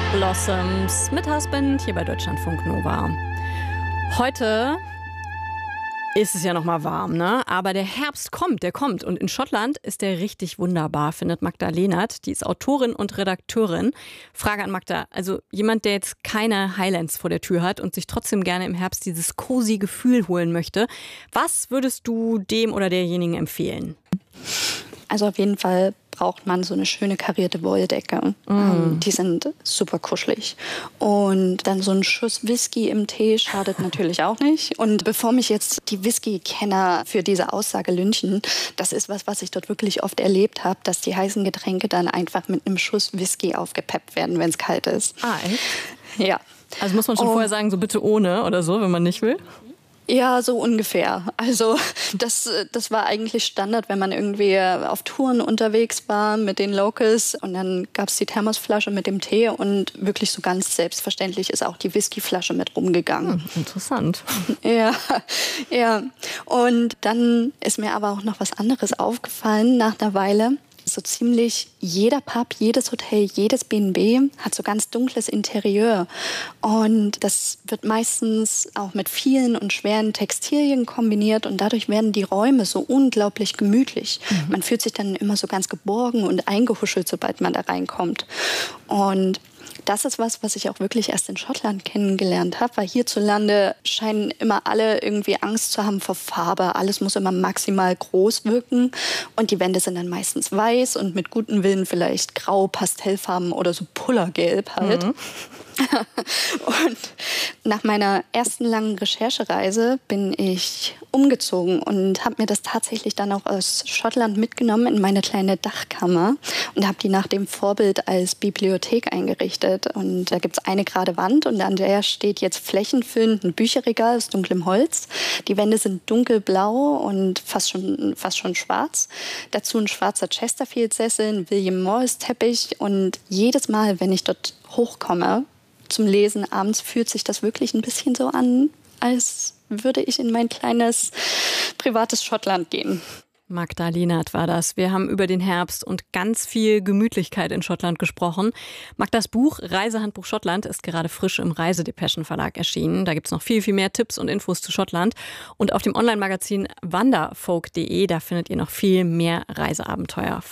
Blossoms mit Husband hier bei Deutschlandfunk Nova. Heute ist es ja noch mal warm, ne? Aber der Herbst kommt, der kommt. Und in Schottland ist der richtig wunderbar, findet Magda Lehnert. Die ist Autorin und Redakteurin. Frage an Magda, also jemand, der jetzt keine Highlands vor der Tür hat und sich trotzdem gerne im Herbst dieses cozy Gefühl holen möchte, was würdest du dem oder derjenigen empfehlen? Also auf jeden Fall braucht man so eine schöne karierte Wolldecke. Die sind super kuschelig. Und dann so ein Schuss Whisky im Tee schadet natürlich auch nicht. Und bevor mich jetzt die Whisky-Kenner für diese Aussage lynchen, das ist was ich dort wirklich oft erlebt habe, dass die heißen Getränke dann einfach mit einem Schuss Whisky aufgepeppt werden, wenn es kalt ist. Ah, echt? Ja. Also muss man schon vorher sagen, so bitte ohne oder so, wenn man nicht will? Ja, so ungefähr. Also das war eigentlich Standard, wenn man irgendwie auf Touren unterwegs war mit den Locals und dann gab es die Thermosflasche mit dem Tee und wirklich so ganz selbstverständlich ist auch die Whiskyflasche mit rumgegangen. Interessant. Ja. Und dann ist mir aber auch noch was anderes aufgefallen nach einer Weile. So ziemlich jeder Pub, jedes Hotel, jedes B&B hat so ganz dunkles Interieur. Und das wird meistens auch mit vielen und schweren Textilien kombiniert und dadurch werden die Räume so unglaublich gemütlich. Man fühlt sich dann immer so ganz geborgen und eingehuschelt, sobald man da reinkommt. Und das ist was ich auch wirklich erst in Schottland kennengelernt habe, weil hierzulande scheinen immer alle irgendwie Angst zu haben vor Farbe. Alles muss immer maximal groß wirken und die Wände sind dann meistens weiß und mit gutem Willen vielleicht grau, Pastellfarben oder so Pullergelb halt. Und nach meiner ersten langen Recherchereise bin ich umgezogen und habe mir das tatsächlich dann auch aus Schottland mitgenommen in meine kleine Dachkammer und habe die nach dem Vorbild als Bibliothek eingerichtet. Und da gibt es eine gerade Wand und an der steht jetzt flächenfüllend ein Bücherregal aus dunklem Holz. Die Wände sind dunkelblau und fast schon schwarz. Dazu ein schwarzer Chesterfield-Sessel, ein William Morris-Teppich und jedes Mal, wenn ich dort hochkomme zum Lesen abends, fühlt sich das wirklich ein bisschen so an, als würde ich in mein kleines privates Schottland gehen. Magda Lehnert war das. Wir haben über den Herbst und ganz viel Gemütlichkeit in Schottland gesprochen. Magdas Buch Reisehandbuch Schottland ist gerade frisch im Reisedepeschen Verlag erschienen. Da gibt's noch viel, viel mehr Tipps und Infos zu Schottland. Und auf dem Online-Magazin wanderfolk.de, da findet ihr noch viel mehr Reiseabenteuer.